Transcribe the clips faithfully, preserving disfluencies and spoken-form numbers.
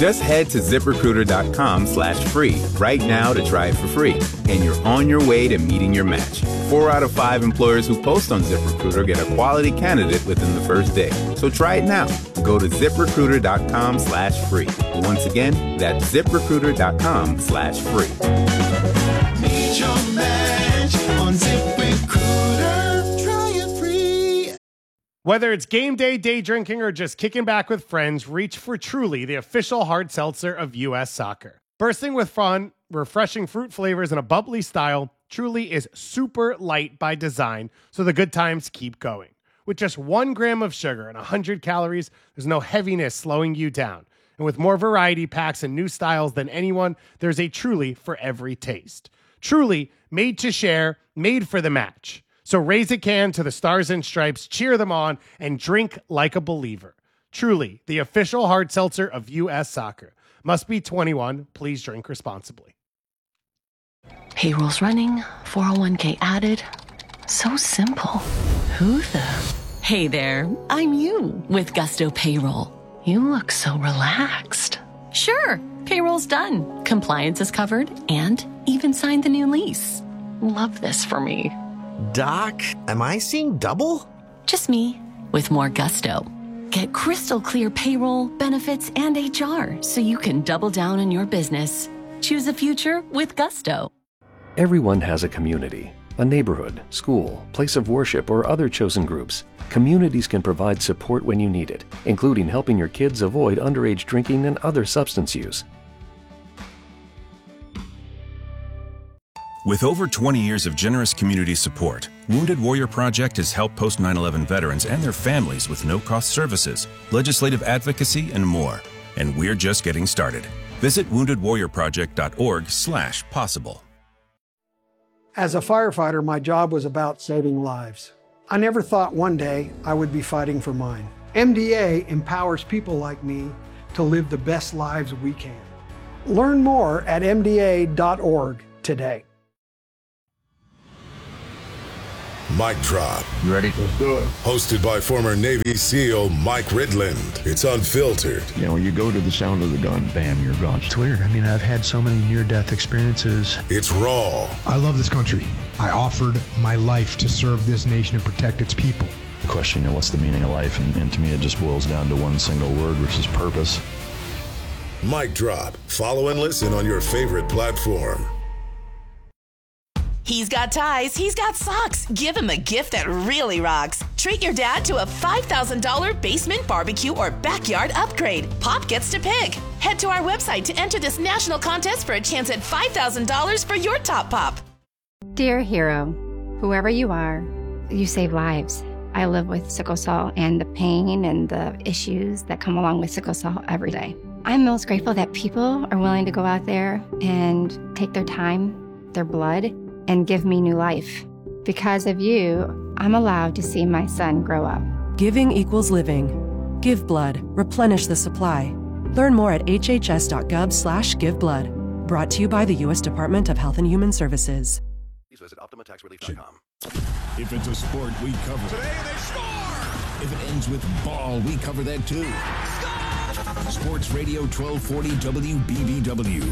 Just head to ZipRecruiter.com slash free right now to try it for free. And you're on your way to meeting your match. Four out of five employers who post on ZipRecruiter get a quality candidate within the first day. So try it now. Go to ZipRecruiter.com slash free. Once again, that's ZipRecruiter.com slash free. Meet your match on ZipRecruiter. Try it free. Whether it's game day, day drinking, or just kicking back with friends, reach for Truly, the official hard seltzer of U S Soccer. Bursting with fun, refreshing fruit flavors, and a bubbly style, Truly is super light by design, so the good times keep going. With just one gram of sugar and one hundred calories, there's no heaviness slowing you down. And with more variety packs and new styles than anyone, there's a Truly for every taste. Truly, made to share, made for the match. So raise a can to the Stars and Stripes, cheer them on, and drink like a believer. Truly, the official hard seltzer of U S Soccer. Must be twenty-one. Please drink responsibly. Payroll's running, four oh one k added. So simple. Who the? Hey there, I'm you with Gusto Payroll. You look so relaxed. Sure, payroll's done. Compliance is covered and even signed the new lease. Love this for me. Doc, am I seeing double? Just me with more gusto. Get crystal clear payroll, benefits, and H R so you can double down on your business. Choose a future with Gusto. Everyone has a community, a neighborhood, school, place of worship, or other chosen groups. Communities can provide support when you need it, including helping your kids avoid underage drinking and other substance use. With over twenty years of generous community support, Wounded Warrior Project has helped post nine eleven veterans and their families with no-cost services, legislative advocacy, and more. And we're just getting started. Visit wounded warrior project dot org slash possible. As a firefighter, my job was about saving lives. I never thought one day I would be fighting for mine. M D A empowers people like me to live the best lives we can. Learn more at M D A dot org today. Mic Drop. You ready? Let's do it. Hosted by former Navy SEAL Mike Ridland. It's unfiltered. You know, you go to the sound of the gun, bam, you're gone. It's weird. I mean, I've had so many near-death experiences. It's raw. I love this country. I offered my life to serve this nation and protect its people. The question, you know, what's the meaning of life? And, and to me, it just boils down to one single word, which is purpose. Mic Drop. Follow and listen on your favorite platform. He's got ties, he's got socks. Give him a gift that really rocks. Treat your dad to a five thousand dollars basement barbecue or backyard upgrade. Pop gets to pick. Head to our website to enter this national contest for a chance at five thousand dollars for your top pop. Dear hero, whoever you are, you save lives. I live with sickle cell and the pain and the issues that come along with sickle cell every day. I'm most grateful that people are willing to go out there and take their time, their blood, and give me new life. Because of you, I'm allowed to see my son grow up. Giving equals living. Give blood. Replenish the supply. Learn more at h h s dot gov slash give blood. Brought to you by the U S Department of Health and Human Services. Please visit optima tax relief dot com. If it's a sport, we cover. Today they score! If it ends with ball, we cover that too. Score! Sports Radio twelve forty W B B W.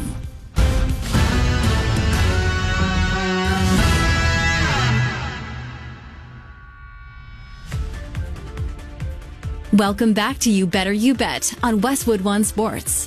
Welcome back to You Better You Bet on Westwood One Sports.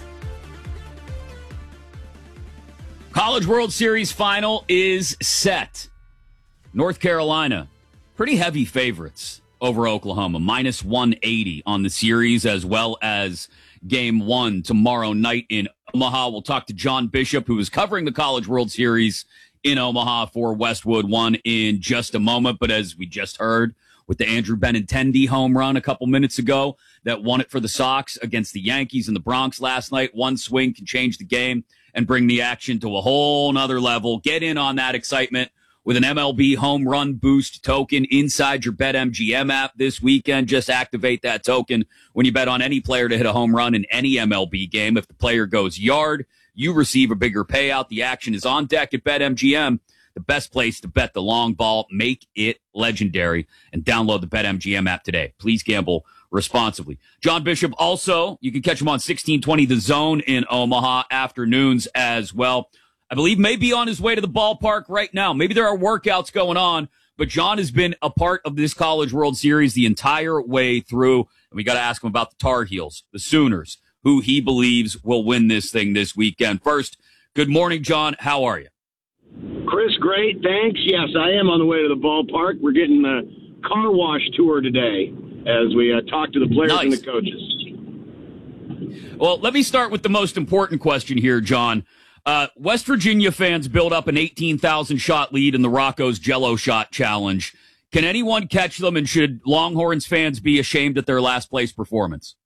College World Series final is set. North Carolina, pretty heavy favorites over Oklahoma, minus one eighty on the series, as well as game one tomorrow night in Omaha. We'll talk to John Bishop, who is covering the College World Series in Omaha for Westwood One in just a moment. But as we just heard, with the Andrew Benintendi home run a couple minutes ago that won it for the Sox against the Yankees in the Bronx last night. One swing can change the game and bring the action to a whole nother level. Get in on that excitement with an M L B home run boost token inside your BetMGM app this weekend. Just activate that token when you bet on any player to hit a home run in any M L B game. If the player goes yard, you receive a bigger payout. The action is on deck at BetMGM. The best place to bet the long ball. Make it legendary and download the BetMGM app today. Please gamble responsibly. John Bishop also, you can catch him on sixteen twenty The Zone in Omaha, afternoons as well. I believe may be on his way to the ballpark right now. Maybe there are workouts going on, but John has been a part of this College World Series the entire way through. And we got to ask him about the Tar Heels, the Sooners, who he believes will win this thing this weekend. First, good morning, John. How are you? Chris, great. Thanks. Yes, I am on the way to the ballpark. We're getting the car wash tour today as we uh, talk to the players nice. and the coaches. Well, let me start with the most important question here, John. Uh, West Virginia fans built up an eighteen thousand shot lead in the Rocco's Jello Shot Challenge. Can anyone catch them, and should Longhorns fans be ashamed at their last place performance?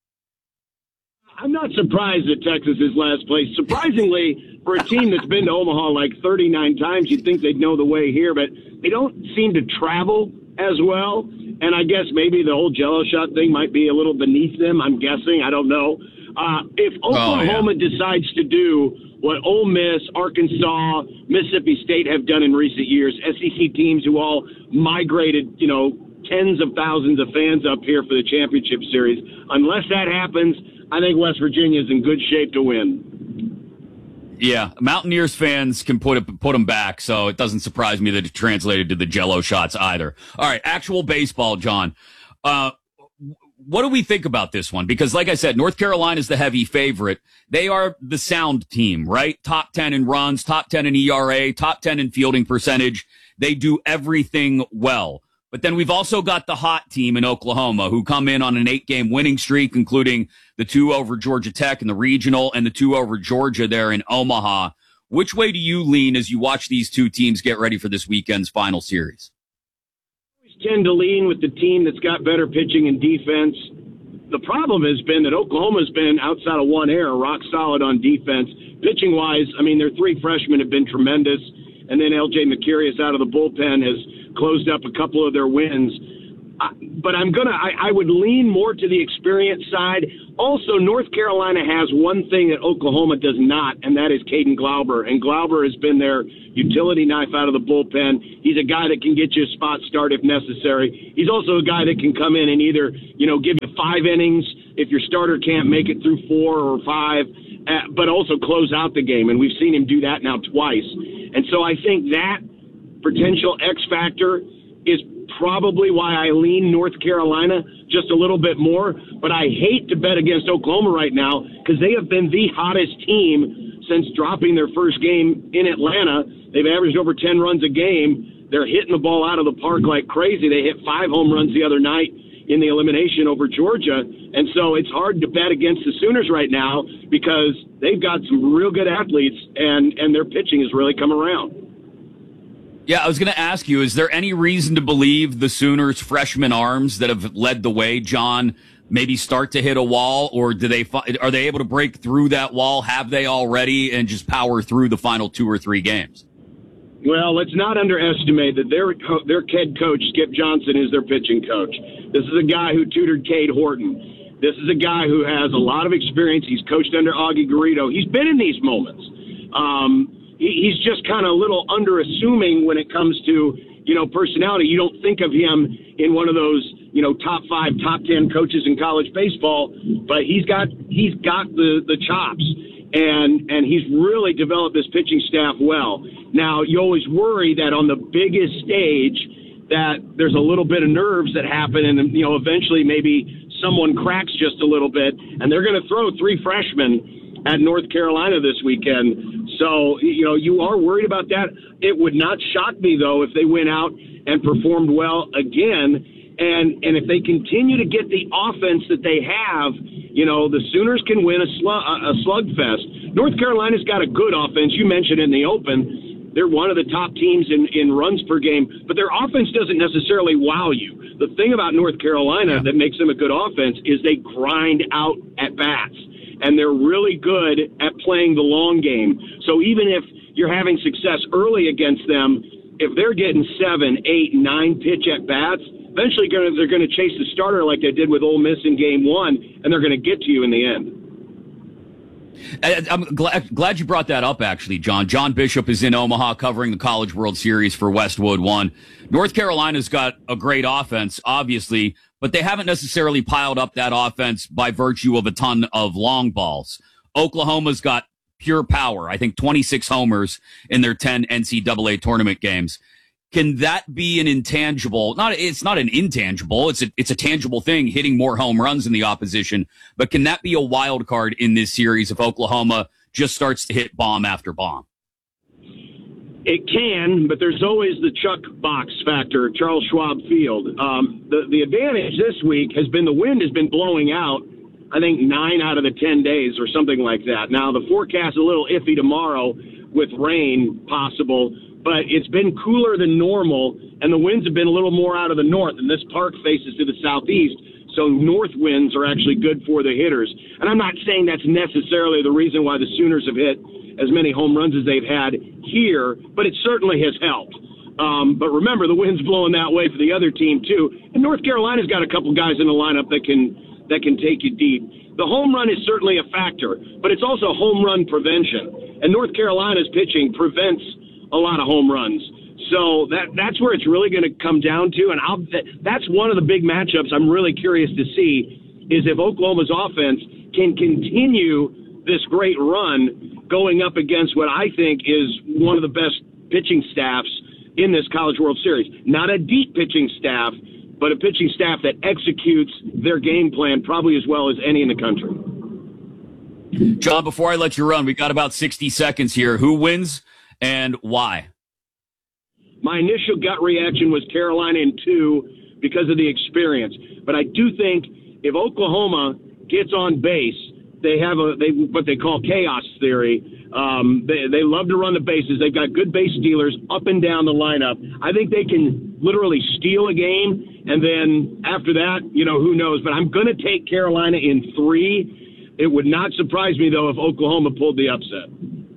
I'm not surprised that Texas is last place. Surprisingly, for a team that's been to Omaha like thirty-nine times, you'd think they'd know the way here, but they don't seem to travel as well. And I guess maybe the whole Jello Shot thing might be a little beneath them. I'm guessing. I don't know. Uh, if Oklahoma oh, yeah. decides to do what Ole Miss, Arkansas, Mississippi State have done in recent years, S E C teams who all migrated, you know, tens of thousands of fans up here for the championship series, unless that happens, I think West Virginia is in good shape to win. Yeah, Mountaineers fans can put it, put them back, so it doesn't surprise me that it translated to the Jello shots either. All right, actual baseball, John. Uh, what do we think about this one? Because, like I said, North Carolina is the heavy favorite. They are the sound team, right? Top ten in runs, top ten in E R A, top ten in fielding percentage. They do everything well. But then we've also got the hot team in Oklahoma who come in on an eight-game winning streak, including the two over Georgia Tech in the regional and the two over Georgia there in Omaha. Which way do you lean as you watch these two teams get ready for this weekend's final series? Tend to lean with the team that's got better pitching and defense. The problem has been that Oklahoma's been, outside of one error, rock solid on defense. Pitching-wise, I mean, their three freshmen have been tremendous, and then L J Mercurius out of the bullpen has closed up a couple of their wins. Uh, but I'm gonna, I, I would lean more to the experience side. Also, North Carolina has one thing that Oklahoma does not, and that is Caden Glauber. And Glauber has been their utility knife out of the bullpen. He's a guy that can get you a spot start if necessary. He's also a guy that can come in and either, you know, give you five innings if your starter can't make it through four or five, uh, but also close out the game. And we've seen him do that now twice. And so I think that potential X factor is probably why I lean North Carolina just a little bit more. But I hate to bet against Oklahoma right now because they have been the hottest team since dropping their first game in Atlanta. They've averaged over ten runs a game. They're hitting the ball out of the park like crazy. They hit five home runs the other night in the elimination over Georgia. And so it's hard to bet against the Sooners right now because they've got some real good athletes and, and their pitching has really come around. Yeah, I was going to ask you, is there any reason to believe the Sooners' freshman arms that have led the way, John, maybe start to hit a wall, or do they are they able to break through that wall? Have they already, and just power through the final two or three games? Well, let's not underestimate that their their head coach, Skip Johnson, is their pitching coach. This is a guy who tutored Cade Horton. This is a guy who has a lot of experience. He's coached under Augie Garrido. He's been in these moments. Um, he, he's just kind of a little underassuming when it comes to, you know, personality. You don't think of him in one of those, you know, top five, top ten coaches in college baseball, but he's got he's got the, the chops, and and he's really developed this pitching staff well. Now, you always worry that on the biggest stage that there's a little bit of nerves that happen, and, you know, eventually maybe someone cracks just a little bit, and they're going to throw three freshmen at North Carolina this weekend. So, you know, you are worried about that. It would not shock me, though, if they went out and performed well again. And and if they continue to get the offense that they have, you know, the Sooners can win a, slug, a slugfest. North Carolina's got a good offense. You mentioned in the open, they're one of the top teams in, in runs per game, but their offense doesn't necessarily wow you. The thing about North Carolina that makes them a good offense is they grind out at bats, and they're really good at playing the long game. So even if you're having success early against them, if they're getting seven, eight, nine pitch at bats, eventually gonna, they're going to chase the starter like they did with Ole Miss in game one, and they're going to get to you in the end. I, I'm glad, glad you brought that up, actually, John. John Bishop is in Omaha covering the College World Series for Westwood One. North Carolina's got a great offense, obviously, but they haven't necessarily piled up that offense by virtue of a ton of long balls. Oklahoma's got pure power. I think twenty-six homers in their ten N C double A tournament games. Can that be an intangible? Not, it's not an intangible. It's a, it's a tangible thing, hitting more home runs than the opposition. But can that be a wild card in this series if Oklahoma just starts to hit bomb after bomb? It can, but there's always the Chuck box factor, Charles Schwab Field. Um, the, the advantage this week has been the wind has been blowing out, I think, nine out of the ten days or something like that. Now, the forecast is a little iffy tomorrow with rain possible, but it's been cooler than normal, and the winds have been a little more out of the north, and this park faces to the southeast, so north winds are actually good for the hitters. And I'm not saying that's necessarily the reason why the Sooners have hit as many home runs as they've had here, but it certainly has helped. Um, but remember, the wind's blowing that way for the other team, too. And North Carolina's got a couple guys in the lineup that can that can take you deep. The home run is certainly a factor, but it's also home run prevention. And North Carolina's pitching prevents a lot of home runs. So that that's where it's really going to come down to. And I'll, that's one of the big matchups I'm really curious to see is if Oklahoma's offense can continue this great run going up against what I think is one of the best pitching staffs in this College World Series. Not a deep pitching staff, but a pitching staff that executes their game plan probably as well as any in the country. John, before I let you run, we got about sixty seconds here. Who wins and why? My initial gut reaction was Carolina in two because of the experience. But I do think if Oklahoma gets on base, they have a they what they call chaos theory. Um, they, they love to run the bases. They've got good base stealers up and down the lineup. I think they can literally steal a game, and then after that, you know, who knows. But I'm going to take Carolina in three. It would not surprise me, though, if Oklahoma pulled the upset.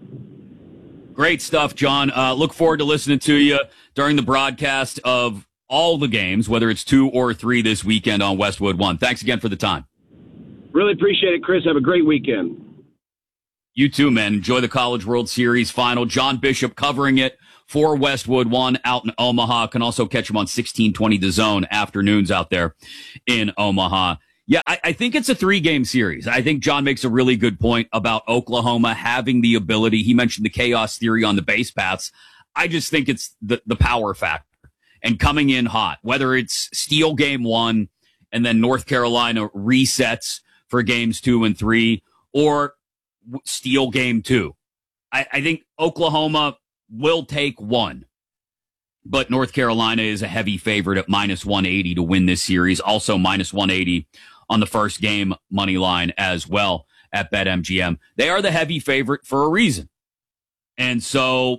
Great stuff, John. Uh, look forward to listening to you during the broadcast of all the games, whether it's two or three this weekend on Westwood One. Thanks again for the time. Really appreciate it, Chris. Have a great weekend. You too, man. Enjoy the College World Series final. John Bishop covering it for Westwood One out in Omaha. Can also catch him on sixteen twenty The Zone afternoons out there in Omaha. Yeah, I, I think it's a three-game series. I think John makes a really good point about Oklahoma having the ability. He mentioned the chaos theory on the base paths. I just think it's the, the power factor and coming in hot, whether it's steal game one and then North Carolina resets for games two and three, or steal game two. I, I think Oklahoma will take one, but North Carolina is a heavy favorite at minus one eighty to win this series. Also minus one eighty on the first game money line as well at BetMGM. They are the heavy favorite for a reason. And so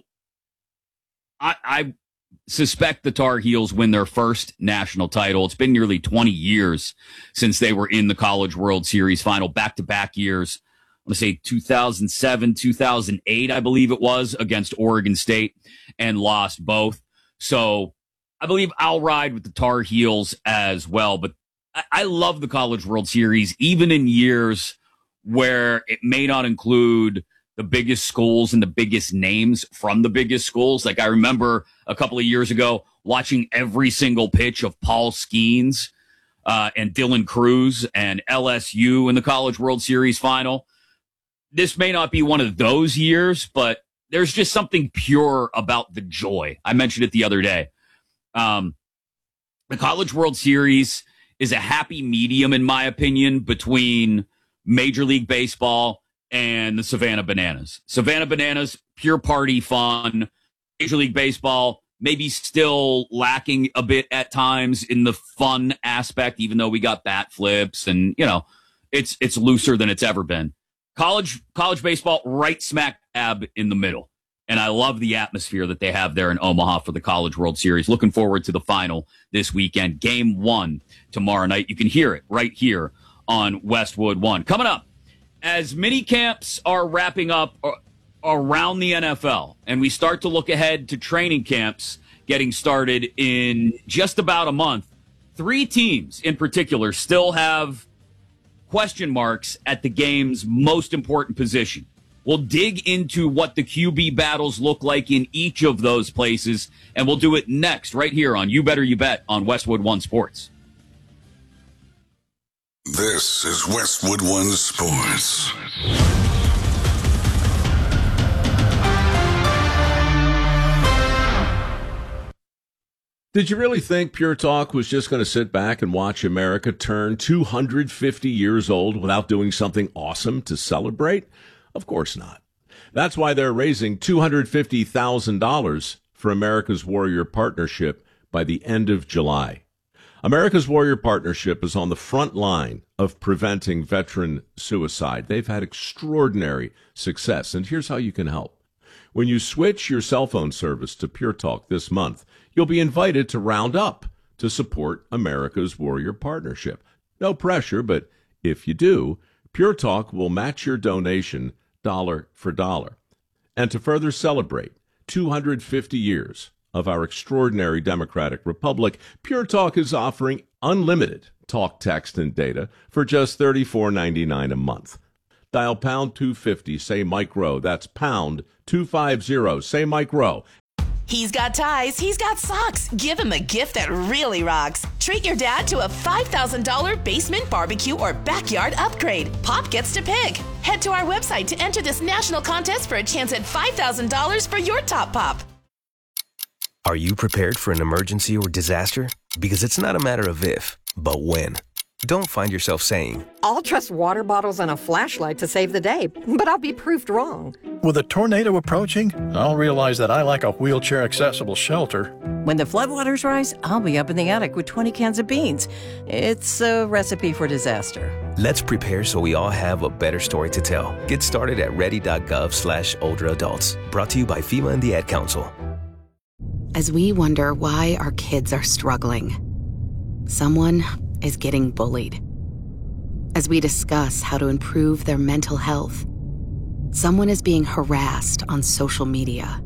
I, I suspect the Tar Heels win their first national title. It's been nearly twenty years since they were in the College World Series final, back-to-back years. I want to say two thousand seven, two thousand eight, I believe it was, against Oregon State, and lost both. So I believe I'll ride with the Tar Heels as well. But I, I love the College World Series, even in years where it may not include the biggest schools and the biggest names from the biggest schools. Like I remember a couple of years ago watching every single pitch of Paul Skeens uh, and Dylan Cruz and L S U in the College World Series final. This may not be one of those years, but there's just something pure about the joy. I mentioned it the other day. Um, the College World Series is a happy medium, in my opinion, between Major League Baseball and the Savannah Bananas. Savannah Bananas, pure party fun. Major League Baseball, maybe still lacking a bit at times in the fun aspect, even though we got bat flips and, you know, it's it's looser than it's ever been. College college baseball, right smack dab in the middle. And I love the atmosphere that they have there in Omaha for the College World Series. Looking forward to the final this weekend. Game one tomorrow night. You can hear it right here on Westwood One. Coming up, as mini camps are wrapping up around the N F L, and we start to look ahead to training camps getting started in just about a month, three teams in particular still have question marks at the game's most important position. We'll dig into what the Q B battles look like in each of those places, and we'll do it next right here on You Better You Bet on Westwood One Sports. This is Westwood One Sports. Did you really think Pure Talk was just going to sit back and watch America turn two hundred fifty years old without doing something awesome to celebrate? Of course not. That's why they're raising two hundred fifty thousand dollars for America's Warrior Partnership by the end of July. America's Warrior Partnership is on the front line of preventing veteran suicide. They've had extraordinary success, and here's how you can help. When you switch your cell phone service to Pure Talk this month, you'll be invited to round up to support America's Warrior Partnership. No pressure, but if you do, Pure Talk will match your donation dollar for dollar. And to further celebrate two hundred fifty years of our extraordinary democratic republic, Pure Talk is offering unlimited talk, text, and data for just thirty-four ninety-nine a month. Dial pound two fifty, say Mike Rowe. That's pound two fifty, say Mike Rowe. He's got ties, he's got socks. Give him a gift that really rocks. Treat your dad to a five thousand dollars basement barbecue or backyard upgrade. Pop gets to pick. Head to our website to enter this national contest for a chance at five thousand dollars for your top pop. Are you prepared for an emergency or disaster? Because it's not a matter of if, but when. Don't find yourself saying, I'll trust water bottles and a flashlight to save the day, but I'll be proved wrong. With a tornado approaching, I'll realize that I like a wheelchair-accessible shelter. When the floodwaters rise, I'll be up in the attic with twenty cans of beans. It's a recipe for disaster. Let's prepare so we all have a better story to tell. Get started at ready.gov slash older adults. Brought to you by FEMA and the Ad Council. As we wonder why our kids are struggling, someone is getting bullied. As we discuss how to improve their mental health, someone is being harassed on social media.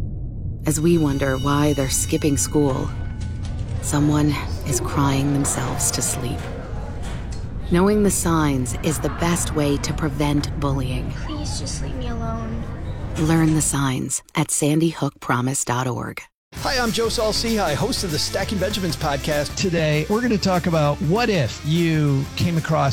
As we wonder why they're skipping school, someone is crying themselves to sleep. Knowing the signs is the best way to prevent bullying. Please just leave me alone. Learn the signs at sandy hook promise dot org. Hi, I'm Joe Saul-Sehy, host of the Stacking Benjamins podcast. Today, we're going to talk about what if you came across